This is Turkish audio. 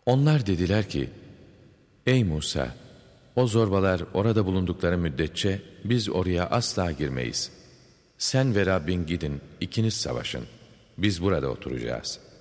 Onlar dediler ki, ey Musa, o zorbalar orada bulundukları müddetçe biz oraya asla girmeyiz. Sen ve Rabbin gidin, ikiniz savaşın. Biz burada oturacağız.''